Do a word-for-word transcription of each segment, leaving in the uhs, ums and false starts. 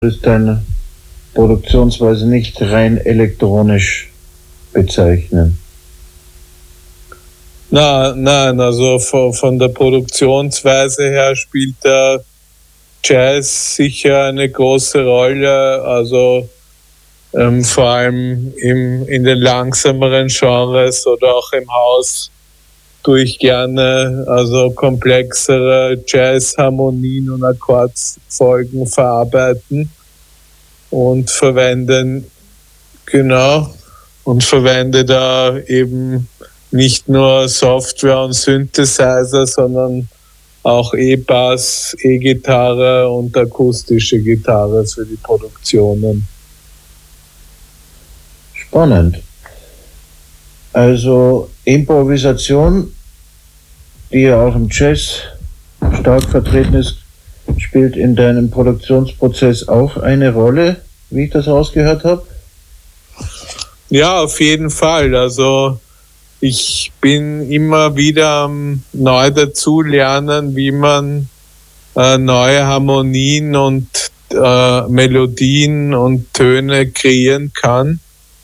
ist deine Produktionsweise nicht rein elektronisch bezeichnen. Na, nein, also von, von der Produktionsweise her spielt der Jazz sicher eine große Rolle, also ähm, vor allem im, in den langsameren Genres oder auch im Haus tue ich gerne also komplexere Jazz-Harmonien und Akkordfolgen verarbeiten und verwenden, genau, und verwende da eben nicht nur Software und Synthesizer, sondern auch E-Bass, E-Gitarre und akustische Gitarre für die Produktionen. Spannend. Also Improvisation, die ja auch im Jazz stark vertreten ist, spielt in deinem Produktionsprozess auch eine Rolle, wie ich das rausgehört habe? Ja, auf jeden Fall. Also ich bin immer wieder am neu dazu lernen, wie man äh, neue Harmonien und äh, Melodien und Töne kreieren kann.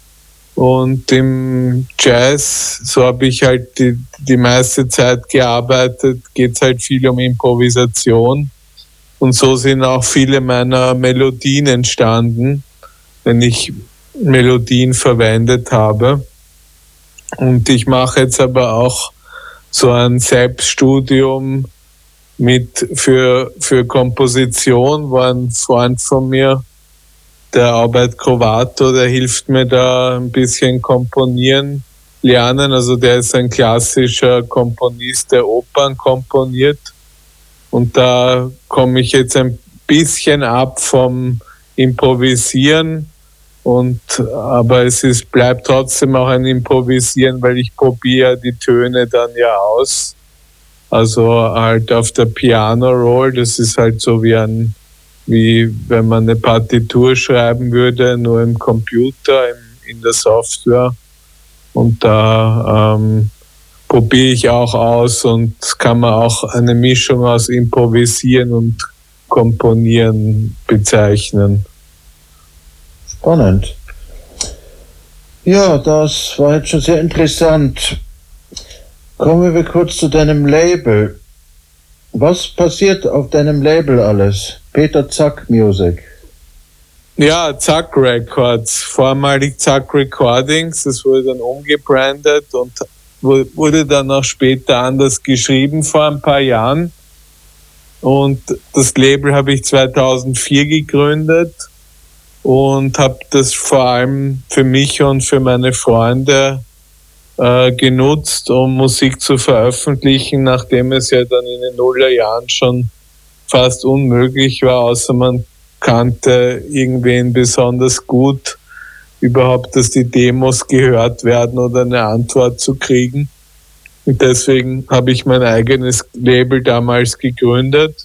Und im Jazz, so habe ich halt die, die meiste Zeit gearbeitet, geht es halt viel um Improvisation. Und so sind auch viele meiner Melodien entstanden, wenn ich Melodien verwendet habe. Und ich mache jetzt aber auch so ein Selbststudium mit für, für Komposition, wo ein Freund von mir, der Albert Crovato, der hilft mir da ein bisschen komponieren, lernen. Also der ist ein klassischer Komponist, der Opern komponiert. Und da komme ich jetzt ein bisschen ab vom Improvisieren. Und, aber es ist, bleibt trotzdem auch ein Improvisieren, weil ich probiere die Töne dann ja aus. Also halt auf der Piano Roll, das ist halt so wie ein, wie wenn man eine Partitur schreiben würde, nur im Computer, im, in der Software. Und da ähm, probiere ich auch aus und kann man auch eine Mischung aus Improvisieren und Komponieren bezeichnen. Spannend. Ja, das war jetzt schon sehr interessant. Kommen wir kurz zu deinem Label. Was passiert auf deinem Label alles? Peter Zack Music. Ja, Zack Records, vormalig Zack Recordings, das wurde dann umgebrandet und wurde dann auch später anders geschrieben vor ein paar Jahren. Und das Label habe ich zweitausendvier gegründet und habe das vor allem für mich und für meine Freunde äh, genutzt, um Musik zu veröffentlichen, nachdem es ja dann in den Nullerjahren schon fast unmöglich war, außer man kannte irgendwen besonders gut, überhaupt, dass die Demos gehört werden oder eine Antwort zu kriegen. Und deswegen habe ich mein eigenes Label damals gegründet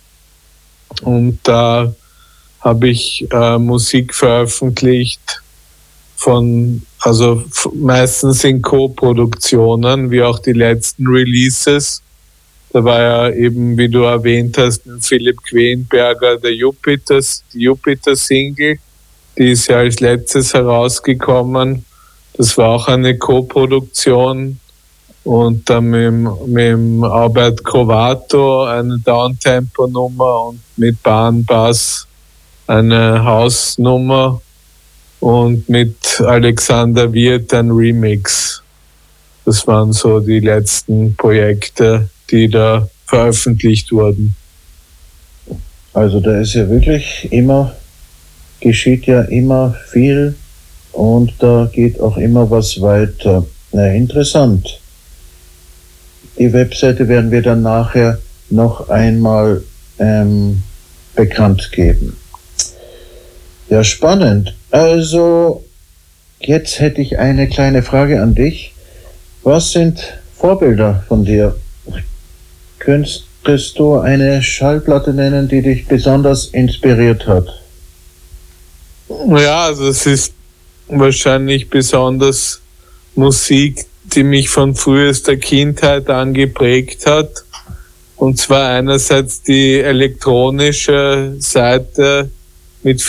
und da habe ich äh, Musik veröffentlicht von, also f- meistens in Co-Produktionen, wie auch die letzten Releases. Da war ja eben, wie du erwähnt hast, mit Philipp Quenberger der Jupiters, die Jupiter-Single, die ist ja als letztes herausgekommen. Das war auch eine Co-Produktion. Und dann mit, dem- mit dem Albert Crovato eine Downtempo-Nummer und mit Bahnbass eine Hausnummer und mit Alexander Wirth ein Remix. Das waren so die letzten Projekte, die da veröffentlicht wurden. Also da ist ja wirklich immer, geschieht ja immer viel und da geht auch immer was weiter. Na, interessant. Die Webseite werden wir dann nachher noch einmal ähm, bekannt geben. Ja, spannend. Also, jetzt hätte ich eine kleine Frage an dich. Was sind Vorbilder von dir? Könntest du eine Schallplatte nennen, die dich besonders inspiriert hat? Ja, also es ist wahrscheinlich besonders Musik, die mich von frühester Kindheit an geprägt hat. Und zwar einerseits die elektronische Seite mit